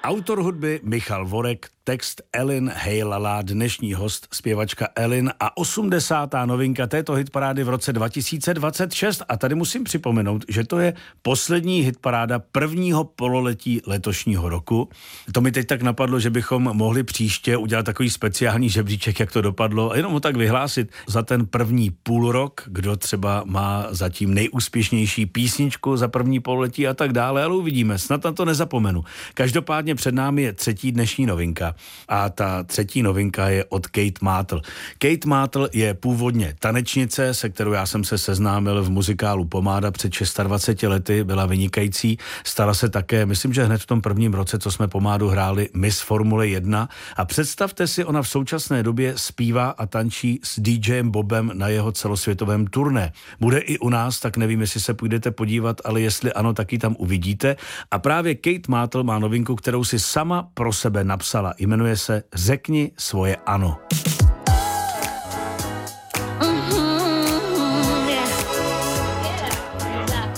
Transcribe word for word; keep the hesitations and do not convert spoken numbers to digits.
Autor hudby Michal Vorek, text Elin Hejlala, dnešní host zpěvačka Elin a osmdesátá novinka této hitparády v roce dva tisíce dvacet šest. A tady musím připomenout, že to je poslední hitparáda prvního pololetí letošního roku. To mi teď tak napadlo, že bychom mohli příště udělat takový speciální žebříček, jak to dopadlo, a jenom ho tak vyhlásit za ten první půlrok, kdo třeba má zatím nejúspěšnější písničku za první pololetí a tak dále, ale uvidíme, snad na to nezapomenu. Každopádně před námi je třetí dnešní novinka a ta třetí novinka je od Kate Mátl. Kate Mátl je původně tanečnice, se kterou já jsem se seznámil v muzikálu Pomáda před dvaceti šesti lety, byla vynikající. Stala se také, myslím, že hned v tom prvním roce, co jsme Pomádu hráli, Miss Formule jedna. A představte si, ona v současné době zpívá a tančí s DJem Bobem na jeho celosvětovém turné. Bude i u nás, tak nevím, jestli se půjdete podívat, ale jestli ano, tak ji tam uvidíte. A právě Kate Mátl má novinku, kterou si sama pro sebe napsala. Jmenuje se Řekni svoje ano.